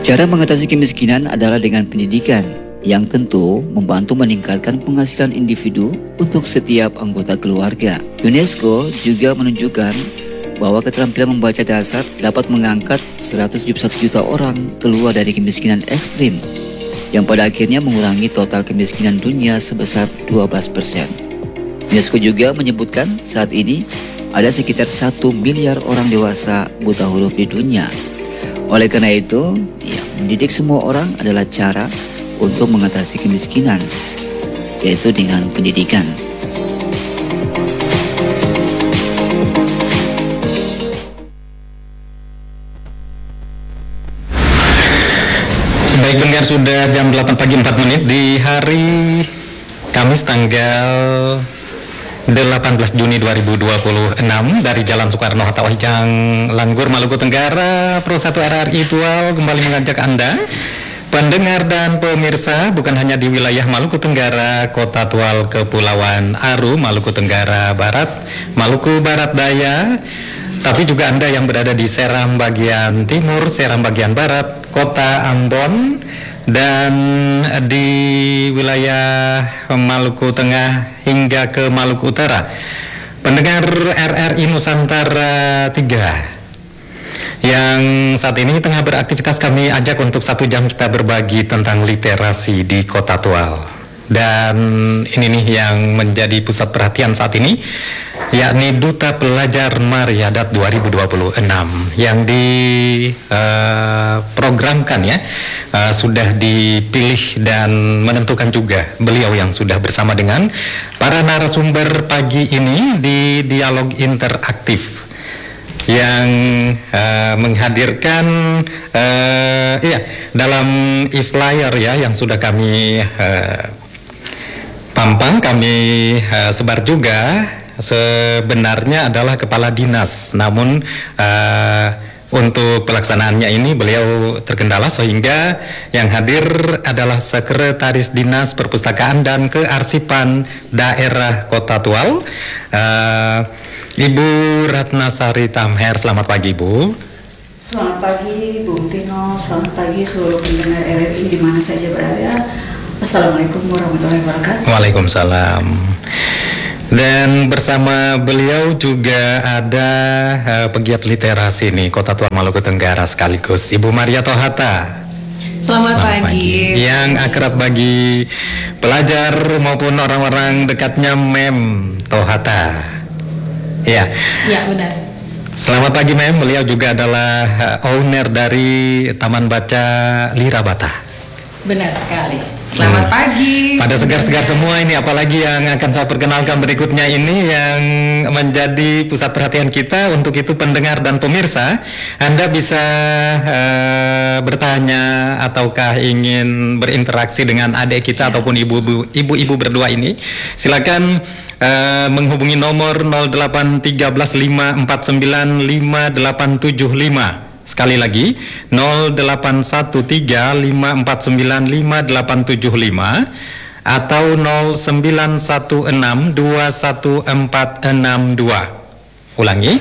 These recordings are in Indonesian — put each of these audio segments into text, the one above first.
Cara mengatasi kemiskinan adalah dengan pendidikan, yang tentu membantu meningkatkan penghasilan individu untuk setiap anggota keluarga. UNESCO juga menunjukkan bahwa keterampilan membaca dasar dapat mengangkat 171 juta orang keluar dari kemiskinan ekstrim, yang pada akhirnya mengurangi total kemiskinan dunia sebesar 12%. UNESCO juga menyebutkan saat ini ada sekitar 1 miliar orang dewasa buta huruf di dunia. Oleh karena itu, mendidik semua orang adalah cara untuk mengatasi kemiskinan, yaitu dengan pendidikan. Baik pendengar, sudah jam 8 pagi 4 menit di hari Kamis tanggal 18 Juni 2026 dari Jalan Soekarno-Hatta Wahijang, Langgur, Maluku Tenggara. Pro 1 RRI Tual kembali mengajak Anda pendengar dan pemirsa bukan hanya di wilayah Maluku Tenggara, Kota Tual, Kepulauan Aru, Maluku Tenggara Barat, Maluku Barat Daya, tapi juga Anda yang berada di Seram bagian timur, Seram bagian barat, Kota Ambon, dan di wilayah Maluku Tengah hingga ke Maluku Utara. Pendengar RRI Nusantara 3 yang saat ini tengah beraktivitas, kami ajak untuk 1 jam kita berbagi tentang literasi di Kota Tual. Dan ini nih yang menjadi pusat perhatian saat ini, yakni Duta Pelajar Mariadat 2026 yang diprogramkan sudah dipilih dan menentukan juga beliau yang sudah bersama dengan para narasumber pagi ini di dialog interaktif yang menghadirkan dalam e-flyer yang sudah kami pampang, kami sebar juga. Sebenarnya adalah kepala dinas, namun untuk pelaksanaannya ini beliau terkendala sehingga yang hadir adalah Sekretaris Dinas Perpustakaan dan Kearsipan Daerah Kota Tual, Ibu Ratnasari Tamher. Selamat pagi, Ibu. Selamat pagi, Bung Tino. Selamat pagi seluruh pendengar RRI di mana saja berada. Assalamualaikum warahmatullahi wabarakatuh. Waalaikumsalam. Dan bersama beliau juga ada pegiat literasi nih Kota Tual Maluku Tenggara sekaligus Ibu Maria Tohata. Selamat pagi. Yang akrab bagi pelajar maupun orang-orang dekatnya Mem Tohata. Ya. Ya, benar. Selamat pagi Mem, beliau juga adalah owner dari Taman Baca Lirabata. Benar sekali. Selamat pagi. Pada segar-segar semua ini, apalagi yang akan saya perkenalkan berikutnya ini yang menjadi pusat perhatian kita. Untuk itu pendengar dan pemirsa, Anda bisa bertanya ataukah ingin berinteraksi dengan adik kita ataupun ibu-ibu berdua ini. Silakan menghubungi nomor 081354955875. Sekali lagi 081354955875 atau 0916214662. Ulangi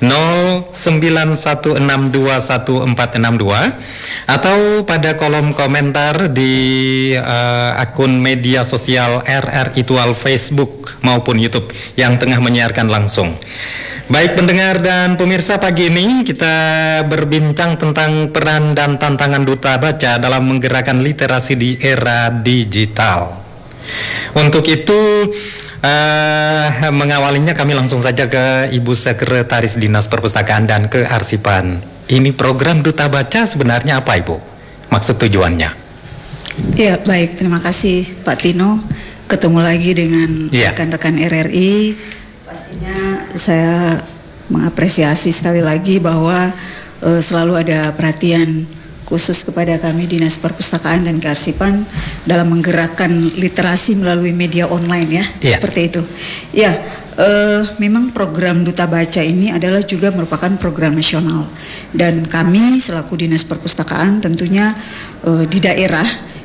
0916214662 atau pada kolom komentar di akun media sosial RRI Tual Facebook maupun YouTube yang tengah menyiarkan langsung. Baik pendengar dan pemirsa, pagi ini kita berbincang tentang peran dan tantangan Duta Baca dalam menggerakkan literasi di era digital. Untuk itu mengawalinya kami langsung saja ke Ibu Sekretaris Dinas Perpustakaan dan Kearsipan. Ini program Duta Baca sebenarnya apa, Ibu? Maksud tujuannya? Ya, baik, terima kasih Pak Tino. Ketemu lagi dengan rekan-rekan RRI. Pastinya saya mengapresiasi sekali lagi bahwa selalu ada perhatian khusus kepada kami Dinas Perpustakaan dan Kearsipan dalam menggerakkan literasi melalui media online seperti itu. Memang program Duta Baca ini adalah juga merupakan program nasional dan kami selaku Dinas Perpustakaan tentunya di daerah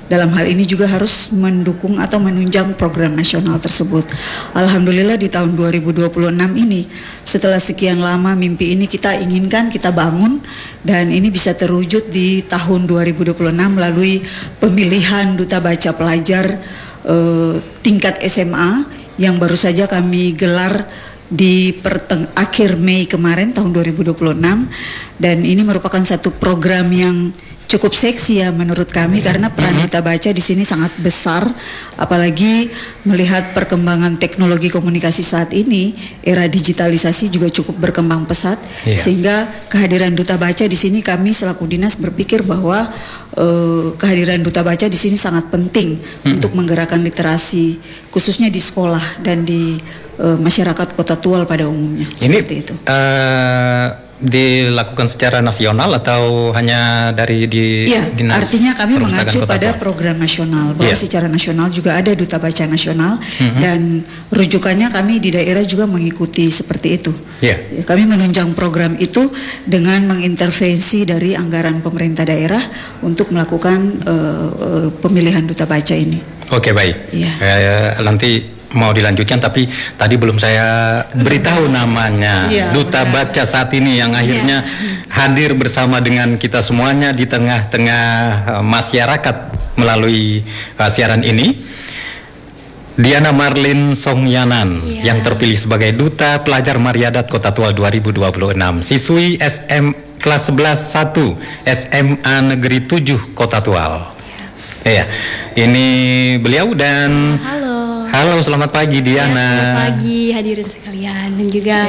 dalam hal ini juga harus mendukung atau menunjang program nasional tersebut. Alhamdulillah di tahun 2026 ini, setelah sekian lama mimpi ini kita inginkan, kita bangun, dan ini bisa terwujud di tahun 2026 melalui pemilihan Duta Baca Pelajar tingkat SMA yang baru saja kami gelar di akhir Mei kemarin tahun 2026, dan ini merupakan satu program yang cukup seksi ya menurut kami, karena peran Duta Baca di sini sangat besar, apalagi melihat perkembangan teknologi komunikasi saat ini, era digitalisasi juga cukup berkembang pesat, sehingga kehadiran Duta Baca di sini kami selaku dinas berpikir bahwa kehadiran Duta Baca di sini sangat penting untuk menggerakkan literasi khususnya di sekolah dan di masyarakat Kota Tual pada umumnya. Seperti itu. Dilakukan secara nasional atau hanya dari dinas? Artinya kami mengacu pada program nasional, bahwa secara nasional juga ada Duta Baca Nasional, dan rujukannya kami di daerah juga mengikuti seperti itu. Kami menunjang program itu dengan mengintervensi dari anggaran pemerintah daerah untuk melakukan pemilihan Duta Baca ini. Oke, baik. Nanti mau dilanjutkan, tapi tadi belum saya beritahu namanya. Duta Baca saat ini yang akhirnya hadir bersama dengan kita semuanya di tengah-tengah masyarakat melalui siaran ini. Diana Marlin Songyanan yang terpilih sebagai Duta Pelajar Mariadat Kota Tual 2026, siswi SM kelas 11 1 SMA Negeri 7 Kota Tual. Ini beliau dan Halo, selamat pagi Diana. Selamat pagi hadirin sekalian, dan juga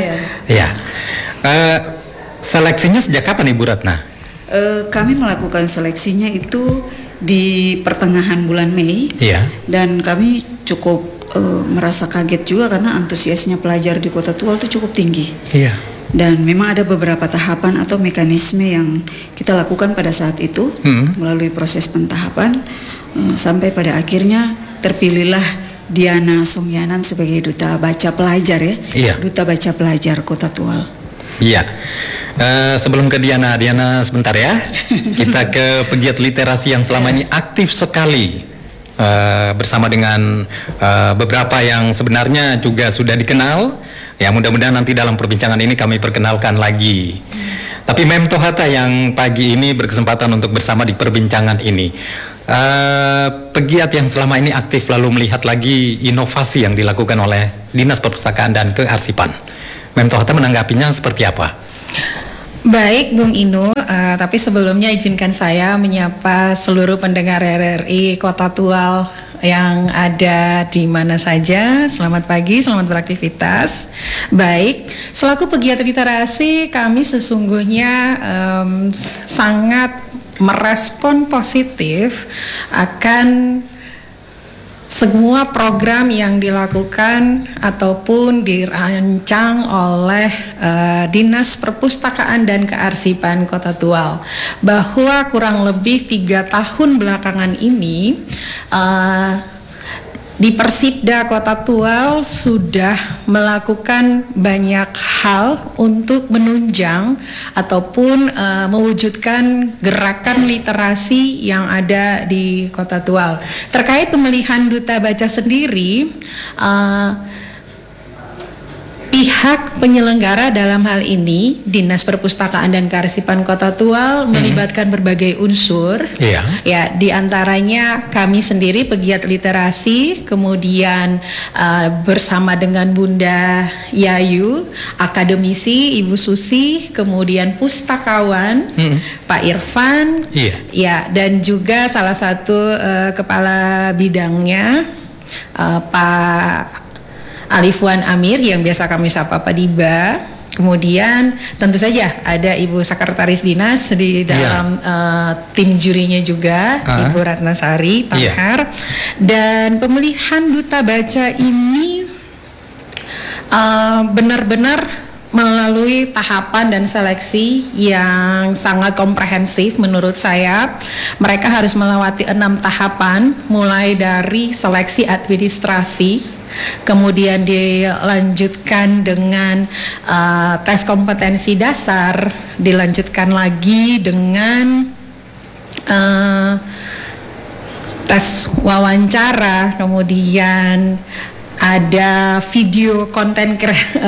seleksinya sejak kapan Ibu Ratna? Kami melakukan seleksinya itu di pertengahan bulan Mei, dan kami cukup merasa kaget juga karena antusiasnya pelajar di Kota Tual itu cukup tinggi. Dan memang ada beberapa tahapan atau mekanisme yang kita lakukan pada saat itu melalui proses pentahapan sampai pada akhirnya terpilihlah Diana Songyanan sebagai Duta Baca Pelajar Duta Baca Pelajar Kota Tual. Sebelum ke Diana sebentar ya. Kita ke pegiat literasi yang selama ini aktif sekali bersama dengan beberapa yang sebenarnya juga sudah dikenal. Ya, mudah-mudahan nanti dalam perbincangan ini kami perkenalkan lagi. Tapi Mem Tohata yang pagi ini berkesempatan untuk bersama di perbincangan ini. Pegiat yang selama ini aktif lalu melihat lagi inovasi yang dilakukan oleh Dinas Perpustakaan dan Kearsipan. Mem Tohata menanggapinya seperti apa? Baik Bung Inu, tapi sebelumnya izinkan saya menyapa seluruh pendengar RRI Kota Tual yang ada di mana saja. Selamat pagi, selamat beraktivitas. Baik, selaku pegiat literasi kami sesungguhnya sangat merespon positif akan semua program yang dilakukan ataupun dirancang oleh Dinas Perpustakaan dan Kearsipan Kota Tual, bahwa kurang lebih 3 tahun belakangan ini di Persipda Kota Tual sudah melakukan banyak hal untuk menunjang ataupun mewujudkan gerakan literasi yang ada di Kota Tual. Terkait pemilihan Duta Baca sendiri, pihak penyelenggara dalam hal ini Dinas Perpustakaan dan Kearsipan Kota Tual melibatkan berbagai unsur. Ya, diantaranya kami sendiri pegiat literasi, kemudian bersama dengan Bunda Yayu, akademisi Ibu Susi, kemudian pustakawan Pak Irfan, ya, dan juga salah satu kepala bidangnya Pak Alifwan Amir yang biasa kami sapa Pak Diba. Kemudian tentu saja ada Ibu Sekretaris Dinas di dalam tim jurinya juga, Ibu Ratnasari Tanhar. Dan pemilihan Duta Baca ini benar-benar melalui tahapan dan seleksi yang sangat komprehensif menurut saya. Mereka harus melewati 6 tahapan, mulai dari seleksi administrasi, kemudian dilanjutkan dengan tes kompetensi dasar, dilanjutkan lagi dengan tes wawancara, kemudian ada video konten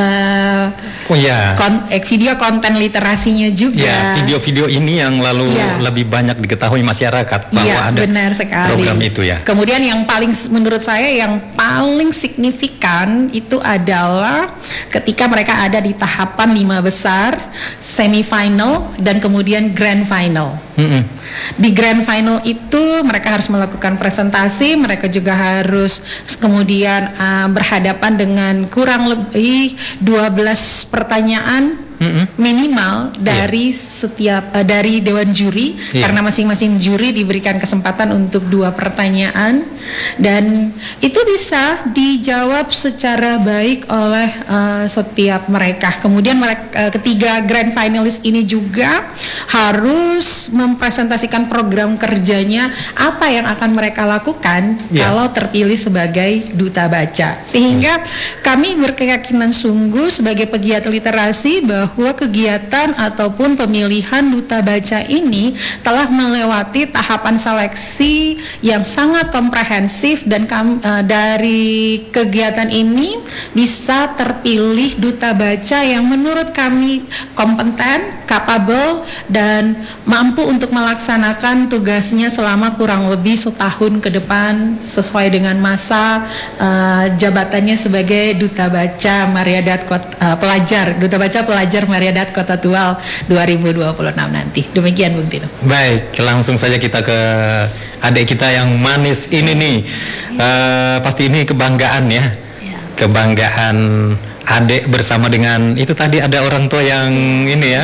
video konten literasinya juga. Ya, video-video ini yang lalu lebih banyak diketahui masyarakat bahwa ada benar sekali. Program itu ya. Kemudian yang paling menurut saya yang paling signifikan itu adalah ketika mereka ada di tahapan 5 besar, semifinal dan kemudian grand final. Di grand final itu mereka harus melakukan presentasi, mereka juga harus kemudian berhadapan dengan kurang lebih 12 pertanyaan minimal dari setiap dari dewan juri, karena masing-masing juri diberikan kesempatan untuk 2 pertanyaan dan itu bisa dijawab secara baik oleh setiap mereka. Kemudian ketiga grand finalis ini juga harus mempresentasikan program kerjanya, apa yang akan mereka lakukan kalau terpilih sebagai duta baca. Sehingga kami berkeyakinan sungguh sebagai pegiat literasi bahwa kegiatan ataupun pemilihan duta baca ini telah melewati tahapan seleksi yang sangat komprehensif dan dari kegiatan ini bisa terpilih duta baca yang menurut kami kompeten, capable dan mampu untuk melaksanakan tugasnya selama kurang lebih setahun ke depan sesuai dengan masa jabatannya sebagai duta baca Mariadat pelajar, duta baca pelajar Mariadat Kota Tual 2026 nanti. Demikian Bung Tino. Baik, langsung saja kita ke adik kita yang manis ini nih. Pasti ini kebanggaan ya. Kebanggaan adik bersama dengan itu tadi ada orang tua yang ini ya.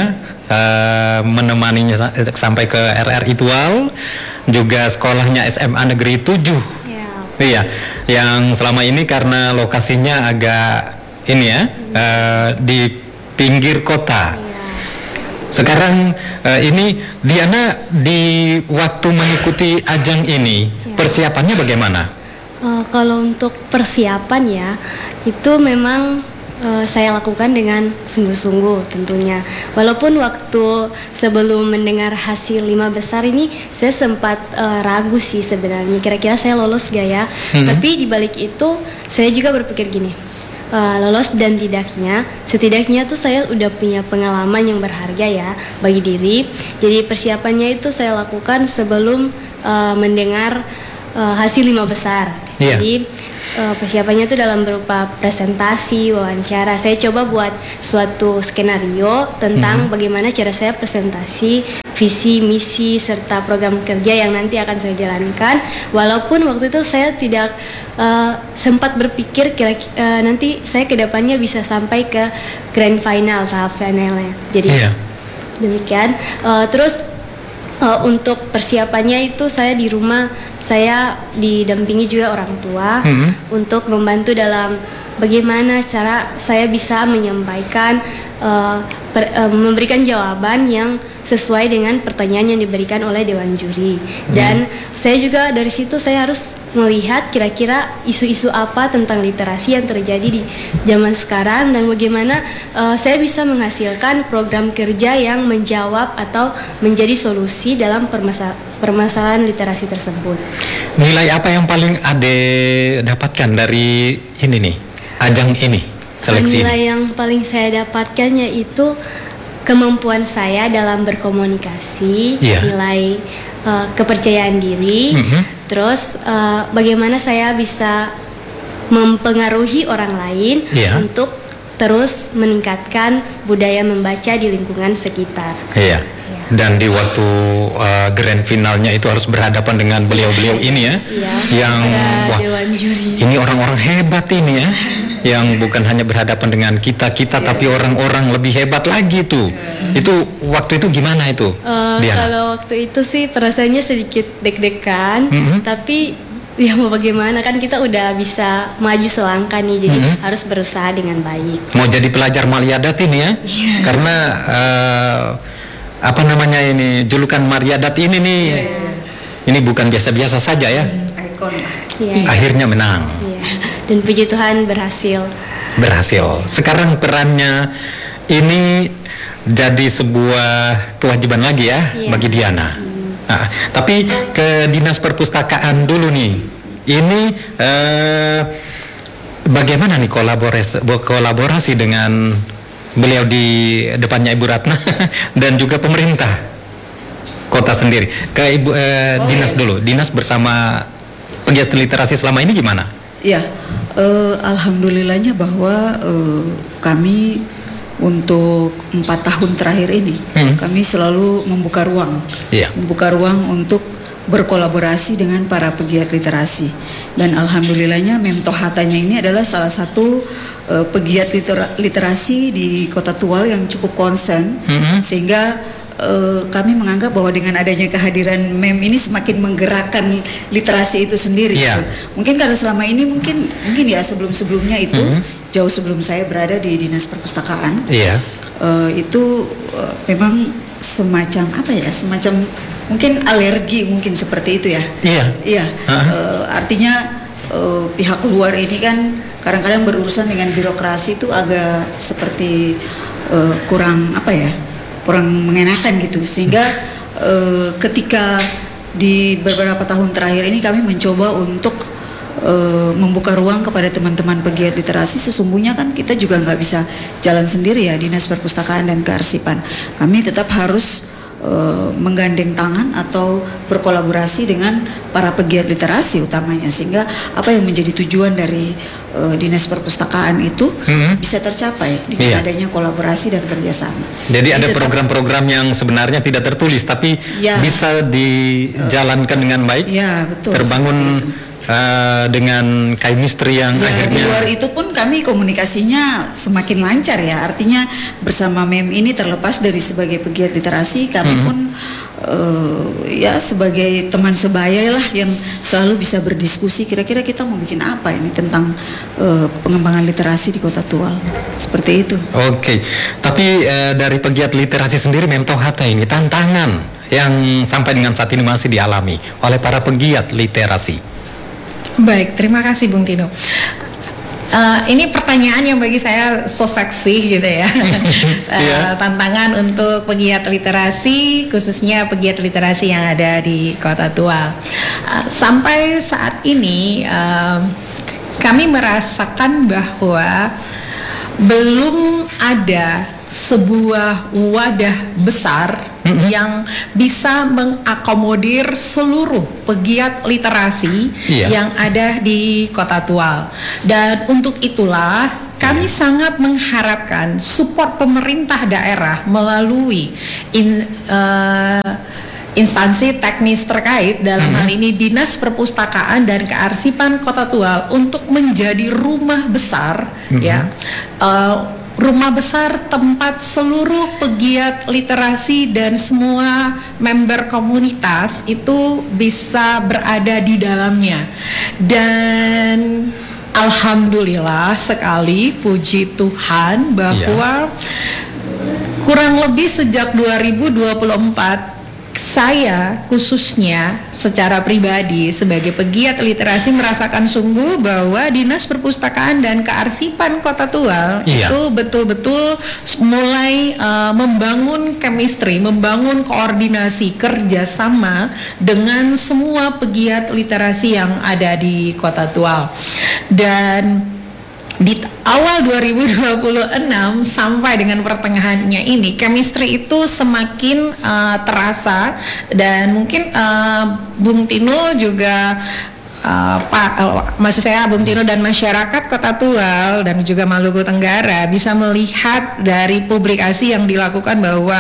Menemaninya sampai ke RRI Tual, juga sekolahnya SMA Negeri 7. Iya, yang selama ini karena lokasinya agak ini ya, di pinggir kota. Sekarang ini Diana di waktu mengikuti ajang ini persiapannya bagaimana? Kalau untuk persiapan ya, itu memang saya lakukan dengan sungguh-sungguh tentunya. Walaupun waktu sebelum mendengar hasil 5 besar ini saya sempat ragu sih sebenarnya kira-kira saya lolos gak ya. Tapi dibalik itu saya juga berpikir gini, lolos dan setidaknya tuh saya udah punya pengalaman yang berharga ya bagi diri. Jadi persiapannya itu saya lakukan sebelum mendengar hasil 5 besar. Jadi persiapannya itu dalam berupa presentasi, wawancara. Saya coba buat suatu skenario tentang bagaimana cara saya presentasi visi, misi, serta program kerja yang nanti akan saya jalankan. Walaupun waktu itu saya tidak sempat berpikir kira-kira nanti saya kedepannya bisa sampai ke grand final, tahap finalnya. Jadi demikian. Terus untuk persiapannya itu saya di rumah, saya didampingi juga orang tua untuk membantu dalam bagaimana cara saya bisa menyampaikan, memberikan jawaban yang sesuai dengan pertanyaan yang diberikan oleh dewan juri. Dan saya juga dari situ saya harus melihat kira-kira isu-isu apa tentang literasi yang terjadi di zaman sekarang dan bagaimana saya bisa menghasilkan program kerja yang menjawab atau menjadi solusi dalam permasalahan literasi tersebut. Nilai apa yang paling Ade dapatkan dari ini nih, ajang ini, seleksi? Nilai yang paling saya dapatkan yaitu kemampuan saya dalam berkomunikasi, nilai kepercayaan diri, terus bagaimana saya bisa mempengaruhi orang lain untuk terus meningkatkan budaya membaca di lingkungan sekitar. Dan di waktu grand finalnya itu harus berhadapan dengan beliau-beliau ini ya, yang dewan juri. Ini orang-orang hebat ini ya, yang bukan hanya berhadapan dengan kita-kita tapi orang-orang lebih hebat lagi tuh. Itu waktu itu gimana itu? Kalau waktu itu sih perasaannya sedikit deg-degan, tapi ya mau bagaimana, kan kita udah bisa maju selangkah nih, jadi harus berusaha dengan baik. Mau jadi pelajar Mariadat ini ya, karena apa namanya ini, julukan Mariadat ini nih, ini bukan biasa-biasa saja ya. Ikon lah. Akhirnya menang. Dan puji Tuhan berhasil. Sekarang perannya ini jadi sebuah kewajiban lagi ya bagi Diana. Tapi ke Dinas Perpustakaan dulu nih. Ini bagaimana nih kolaborasi dengan beliau di depannya Ibu Ratna dan juga pemerintah kota sendiri. Ke Ibu Dinas dulu. Dinas bersama pegiat literasi selama ini gimana? Ya, alhamdulillahnya bahwa kami untuk 4 tahun terakhir ini kami selalu membuka ruang, membuka ruang untuk berkolaborasi dengan para pegiat literasi. Dan alhamdulillahnya Mem Tohatanya ini adalah salah satu pegiat literasi di Kota Tual yang cukup concern, sehingga kami menganggap bahwa dengan adanya kehadiran Mem ini semakin menggerakkan literasi itu sendiri. Gitu. Mungkin karena selama ini mungkin ya sebelum-sebelumnya itu jauh sebelum saya berada di Dinas Perpustakaan, itu memang semacam apa ya, semacam mungkin alergi mungkin seperti itu ya. Artinya pihak luar ini kan kadang-kadang berurusan dengan birokrasi itu agak seperti kurang apa ya, kurang mengenakan gitu, sehingga ketika di beberapa tahun terakhir ini kami mencoba untuk membuka ruang kepada teman-teman pegiat literasi. Sesungguhnya kan kita juga nggak bisa jalan sendiri ya, Dinas Perpustakaan dan Kearsipan. Kami tetap harus menggandeng tangan atau berkolaborasi dengan para pegiat literasi utamanya, sehingga apa yang menjadi tujuan dari Dinas Perpustakaan itu bisa tercapai dengan adanya kolaborasi dan kerjasama. Jadi ada program-program yang sebenarnya tidak tertulis tapi bisa dijalankan dengan baik, betul, terbangun dengan chemistry yang akhirnya. Di luar itu pun kami komunikasinya semakin lancar ya, artinya bersama Mem ini terlepas dari sebagai pegiat literasi, kami pun sebagai teman sebaya lah yang selalu bisa berdiskusi kira-kira kita mau bikin apa ini tentang pengembangan literasi di Kota Tual, seperti itu. Oke. Tapi dari pegiat literasi sendiri Mem Tohata ini tantangan yang sampai dengan saat ini masih dialami oleh para pegiat literasi. Baik, terima kasih Bung Tino. Ini pertanyaan yang bagi saya so seksi gitu ya. Tantangan untuk pegiat literasi, khususnya pegiat literasi yang ada di Kota Tual. Sampai saat ini kami merasakan bahwa belum ada sebuah wadah besar yang bisa mengakomodir seluruh pegiat literasi yang ada di Kota Tual. Dan untuk itulah kami sangat mengharapkan support pemerintah daerah melalui instansi teknis terkait, dalam hal ini Dinas Perpustakaan dan Kearsipan Kota Tual, untuk menjadi rumah besar rumah besar tempat seluruh pegiat literasi dan semua member komunitas itu bisa berada di dalamnya. Dan alhamdulillah sekali, puji Tuhan bahwa kurang lebih sejak 2024 saya khususnya secara pribadi sebagai pegiat literasi merasakan sungguh bahwa Dinas Perpustakaan dan Kearsipan Kota Tual itu betul-betul mulai membangun chemistry, membangun koordinasi kerjasama dengan semua pegiat literasi yang ada di Kota Tual. Dan di awal 2026 sampai dengan pertengahannya ini, chemistry itu semakin terasa, dan mungkin Bung Tino juga maksud saya Bung Tino dan masyarakat Kota Tual dan juga Maluku Tenggara bisa melihat dari publikasi yang dilakukan bahwa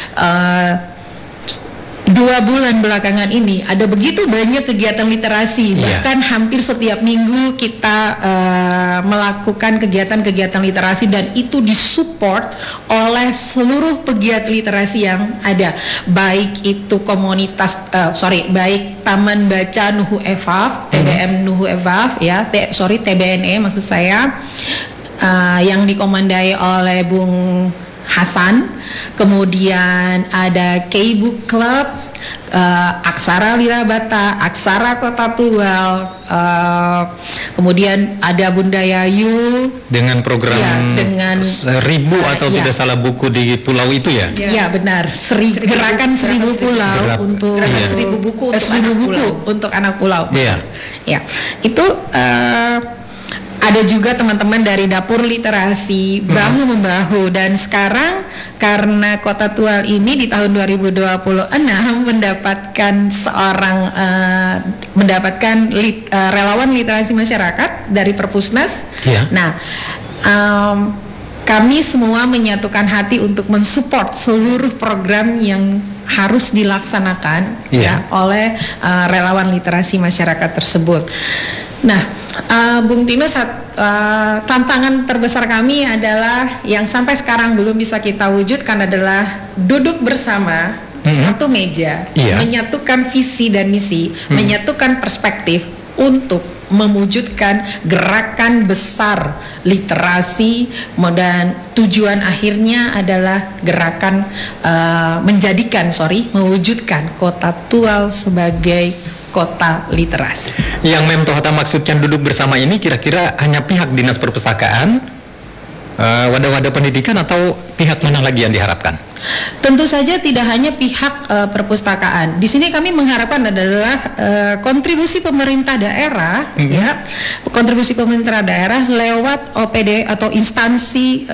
2 bulan belakangan ini ada begitu banyak kegiatan literasi, bahkan hampir setiap minggu kita melakukan kegiatan-kegiatan literasi, dan itu disupport oleh seluruh pegiat literasi yang ada, baik itu komunitas baik Taman Baca Nuhu Evaf, TBM Nuhu Evaf TBNE maksud saya, yang dikomandai oleh Bung Hasan, kemudian ada K-Book Club, Aksara Lirabata, Aksara Kota Tual, kemudian ada Bunda Yayu dengan program dengan 1000 atau tidak salah buku di pulau itu ya? Ya benar, gerakan 1000 pulau untuk gerakan 1000 buku untuk anak pulau. Iya. Ya, itu ada juga teman-teman dari dapur literasi bahu membahu, dan sekarang karena Kota Tual ini di tahun 2026 mendapatkan relawan literasi masyarakat dari Perpusnas. Yeah. Nah, kami semua menyatukan hati untuk mensupport seluruh program yang harus dilaksanakan oleh relawan literasi masyarakat tersebut. Nah, Bung Tino, tantangan terbesar kami adalah yang sampai sekarang belum bisa kita wujudkan adalah duduk bersama satu meja, menyatukan visi dan misi, menyatukan perspektif untuk mewujudkan gerakan besar literasi, dan tujuan akhirnya adalah gerakan mewujudkan Kota Tual sebagai kota literasi. Yang Mem Tohata maksudkan duduk bersama ini kira-kira hanya pihak Dinas Perpustakaan, wadah-wadah pendidikan, atau pihak mana lagi yang diharapkan? Tentu saja tidak hanya pihak perpustakaan. Di sini kami mengharapkan adalah kontribusi pemerintah daerah, kontribusi pemerintah daerah lewat OPD atau instansi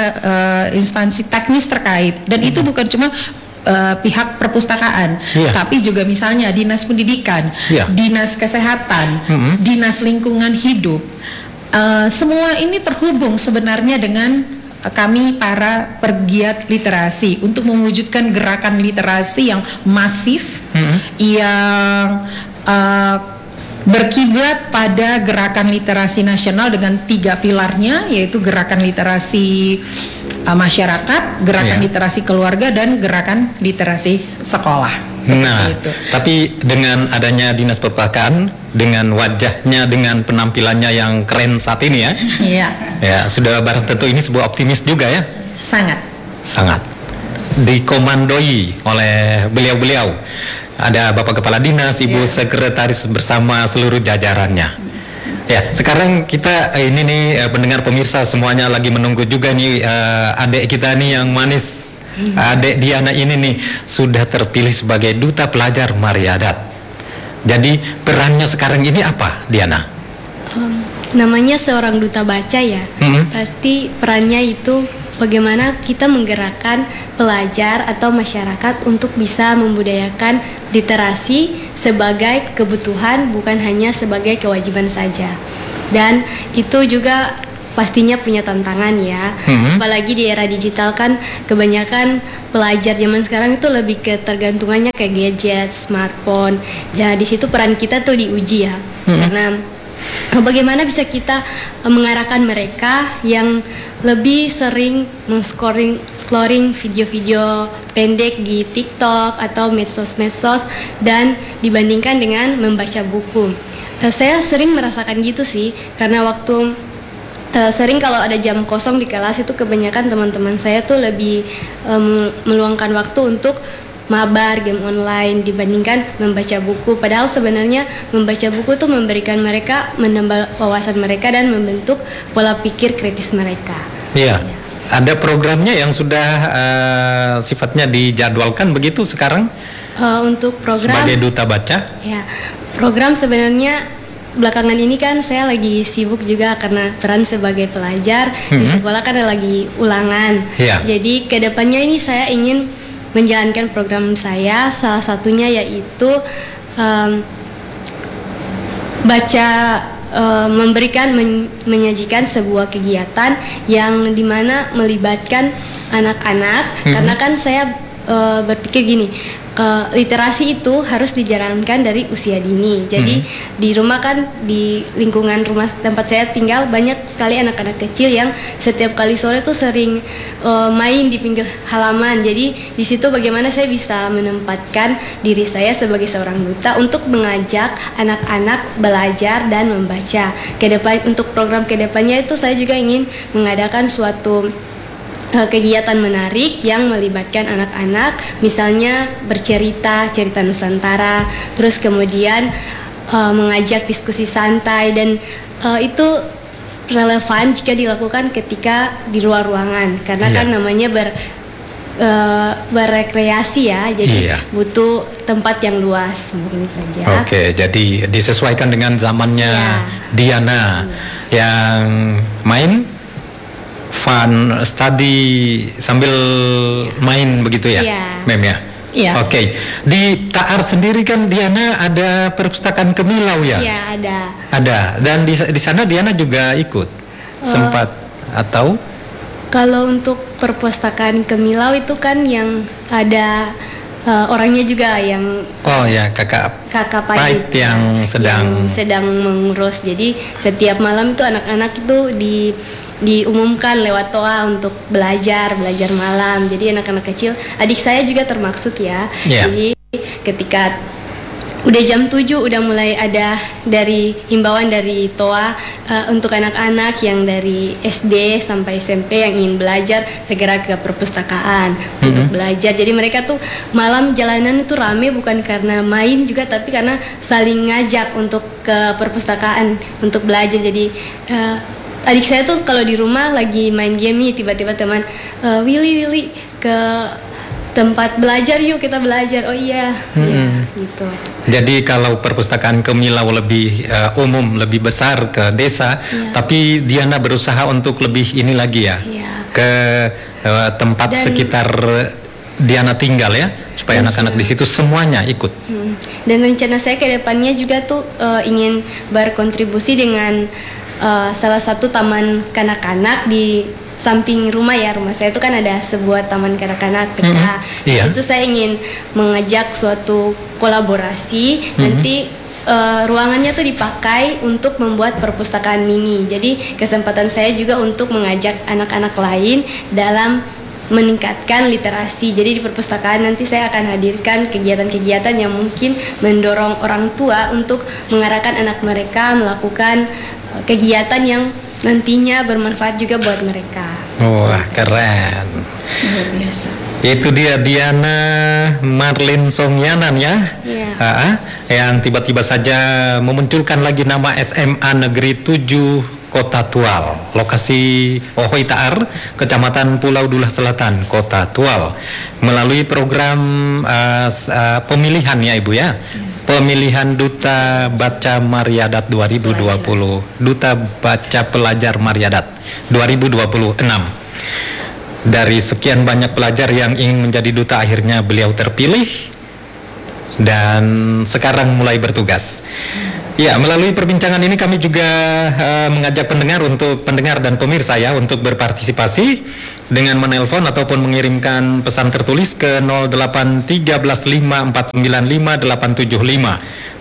teknis terkait. Dan itu bukan cuma pihak perpustakaan, tapi juga misalnya dinas pendidikan, dinas kesehatan, dinas lingkungan hidup. Semua ini terhubung sebenarnya dengan kami para pergiat literasi untuk mewujudkan gerakan literasi yang masif, yang berkiblat pada gerakan literasi nasional dengan 3 pilarnya, yaitu gerakan literasi masyarakat, gerakan literasi keluarga, dan gerakan literasi sekolah. Itu. Tapi dengan adanya Dinas Perpustakaan, dengan wajahnya, dengan penampilannya yang keren saat ini ya, sudah barang tentu ini sebuah optimis juga ya. Sangat dikomandoi oleh beliau-beliau. Ada Bapak Kepala Dinas, Ibu Sekretaris bersama seluruh jajarannya. Ya, sekarang kita ini nih pendengar pemirsa semuanya lagi menunggu juga nih adik kita nih yang manis, adik Diana ini nih sudah terpilih sebagai Duta Pelajar Mariadat. Jadi perannya sekarang ini apa, Diana? Namanya seorang duta baca ya. Pasti perannya itu bagaimana kita menggerakkan pelajar atau masyarakat untuk bisa membudayakan literasi sebagai kebutuhan, bukan hanya sebagai kewajiban saja. Dan itu juga pastinya punya tantangan ya. Apalagi di era digital kan kebanyakan pelajar zaman sekarang itu lebih ketergantungannya ke gadget, smartphone. Ya di situ peran kita tuh diuji ya. Karena bagaimana bisa kita mengarahkan mereka yang lebih sering scrolling video-video pendek di TikTok atau medsos-medsos dan dibandingkan dengan membaca buku. Saya sering merasakan gitu sih, karena waktu sering kalau ada jam kosong di kelas itu kebanyakan teman-teman saya tuh lebih meluangkan waktu untuk mabar game online dibandingkan membaca buku. Padahal sebenarnya membaca buku tuh memberikan mereka menambah wawasan mereka dan membentuk pola pikir kritis mereka. Iya. Ada programnya yang sudah sifatnya dijadwalkan begitu sekarang? Untuk program sebagai duta baca? Ya, program sebenarnya belakangan ini kan saya lagi sibuk juga karena peran sebagai pelajar di sekolah kan lagi ulangan. Jadi kedepannya ini saya ingin menjalankan program saya, salah satunya yaitu menyajikan sebuah kegiatan yang dimana melibatkan anak-anak. Karena kan saya berpikir gini, literasi itu harus dijalankan dari usia dini. Jadi di rumah kan, di lingkungan rumah tempat saya tinggal banyak sekali anak-anak kecil yang setiap kali sore tuh sering main di pinggir halaman. Jadi di situ bagaimana saya bisa menempatkan diri saya sebagai seorang duta untuk mengajak anak-anak belajar dan membaca. Untuk program kedepannya itu saya juga ingin mengadakan suatu kegiatan menarik yang melibatkan anak-anak, misalnya bercerita, cerita Nusantara, terus kemudian mengajak diskusi santai, dan itu relevan jika dilakukan ketika di luar ruangan, karena kan namanya berrekreasi ya, jadi butuh tempat yang luas, mungkin saja. Oke, jadi disesuaikan dengan zamannya Diana yang main fun study sambil main begitu ya, Mem ya. Iya. Oke, di Taar sendiri kan Diana ada perpustakaan Kemilau ya? Iya, ada. Ada, dan di sana Diana juga ikut sempat atau? Kalau untuk perpustakaan Kemilau itu kan yang ada orangnya juga yang kakak Pait yang sedang mengurus. Jadi setiap malam itu anak-anak itu diumumkan lewat toa untuk belajar malam. Jadi anak-anak kecil, adik saya juga termasuk ya. Jadi ketika udah jam 7 udah mulai ada dari himbauan dari toa untuk anak-anak yang dari SD sampai SMP yang ingin belajar segera ke perpustakaan untuk belajar. Jadi mereka tuh malam jalanan itu rame bukan karena main juga, tapi karena saling ngajak untuk ke perpustakaan untuk belajar. Jadi adik saya tuh kalau di rumah lagi main game nih, tiba-tiba teman Willy ke tempat belajar yuk, kita belajar. Oh iya, gitu. Jadi kalau perpustakaan Kemilau lebih umum, lebih besar ke desa, tapi Diana berusaha untuk lebih ini lagi ya, ke tempat sekitar Diana tinggal ya, supaya anak-anak di situ semuanya ikut. Dan rencana saya ke depannya juga tuh ingin berkontribusi dengan salah satu taman kanak-kanak di samping rumah ya. Rumah saya itu kan ada sebuah taman kanak-kanak peta. Di situ saya ingin mengajak suatu kolaborasi. Nanti ruangannya tuh dipakai untuk membuat perpustakaan mini. Jadi kesempatan saya juga untuk mengajak anak-anak lain dalam meningkatkan literasi. Jadi di perpustakaan nanti saya akan hadirkan kegiatan-kegiatan yang mungkin mendorong orang tua untuk mengarahkan anak mereka melakukan kegiatan yang nantinya bermanfaat juga buat mereka. Wah, keren. Luar biasa. Itu dia Diana Marlin Songyanan ya. Yang tiba-tiba saja memunculkan lagi nama SMA Negeri 7 Kota Tual. Lokasi Ohoi Taar, Kecamatan Pulau Dula Selatan, Kota Tual. Melalui program pemilihan ya Ibu ya. Pemilihan Duta Baca Maryadat 2020, Duta Baca Pelajar Maryadat 2026. Dari sekian banyak pelajar yang ingin menjadi duta, akhirnya beliau terpilih dan sekarang mulai bertugas. Ya, melalui perbincangan ini kami juga mengajak pendengar dan pemirsa ya untuk berpartisipasi dengan menelpon ataupun mengirimkan pesan tertulis ke 08135495875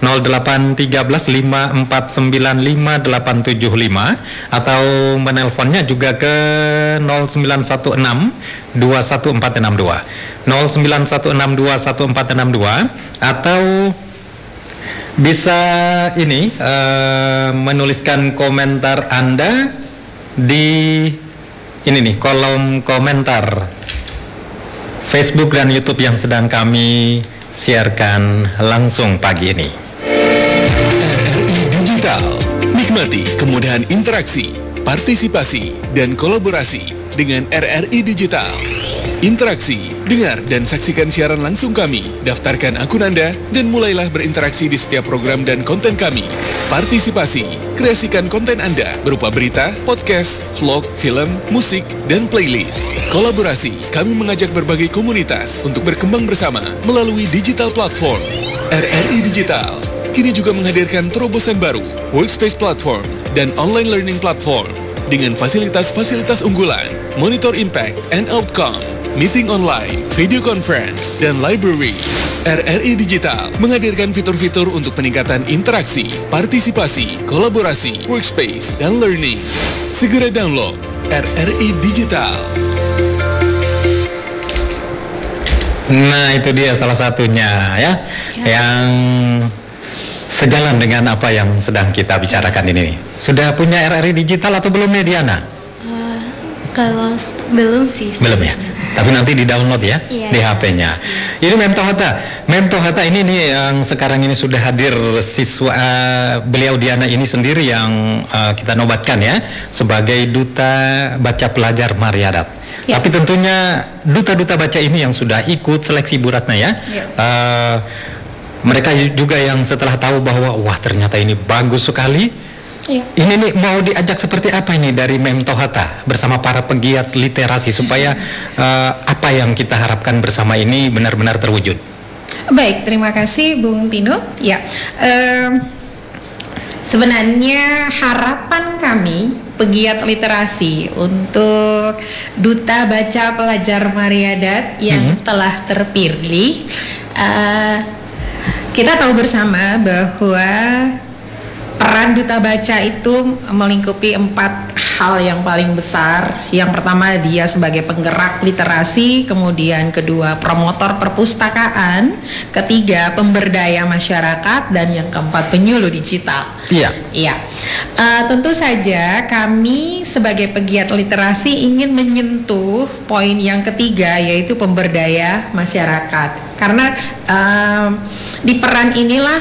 08135495875 atau menelponnya juga ke 0916214662 0916214662 atau bisa ini menuliskan komentar Anda di ini nih kolom komentar Facebook dan YouTube yang sedang kami siarkan langsung pagi ini. RRI Digital, nikmati kemudahan interaksi, partisipasi, dan kolaborasi dengan RRI Digital. Interaksi, dengar dan saksikan siaran langsung kami, daftarkan akun Anda, dan mulailah berinteraksi di setiap program dan konten kami. Partisipasi, kreasikan konten Anda berupa berita, podcast, vlog, film, musik, dan playlist. Kolaborasi, kami mengajak berbagai komunitas untuk berkembang bersama melalui digital platform. RRI Digital kini juga menghadirkan terobosan baru, workspace platform, dan online learning platform dengan fasilitas-fasilitas unggulan, monitor impact and outcome, meeting online, video conference, dan library. RRI Digital menghadirkan fitur-fitur untuk peningkatan interaksi, partisipasi, kolaborasi, workspace, dan learning. Segera download RRI Digital. Nah, itu dia salah satunya ya. Yang sejalan dengan apa yang sedang kita bicarakan ini. Sudah punya RRI Digital atau belum nih Diana? Kalau belum sih. Belum ya? Tapi nanti di-download ya, di HP-nya. Ini Memtohata ini nih yang sekarang ini sudah hadir siswa beliau Diana ini sendiri yang kita nobatkan ya sebagai duta baca pelajar Mariadat. Ya. Tapi tentunya duta-duta baca ini yang sudah ikut seleksi Bu Ratna ya. Mereka juga yang setelah tahu bahwa wah ternyata ini bagus sekali. Ya. Ini nih mau diajak seperti apa ini dari Memtohata bersama para pegiat literasi supaya apa yang kita harapkan bersama ini benar-benar terwujud. Baik, terima kasih Bung Tino. Ya, sebenarnya harapan kami pegiat literasi untuk duta baca pelajar Mariadat yang telah terpilih, kita tahu bersama bahwa peran duta baca itu melingkupi 4 hal yang paling besar. Yang pertama dia sebagai penggerak literasi, kemudian kedua promotor perpustakaan, ketiga pemberdaya masyarakat, dan yang keempat penyuluh digital. Iya. Tentu saja kami sebagai pegiat literasi ingin menyentuh poin yang ketiga, yaitu pemberdaya masyarakat. Karena di peran inilah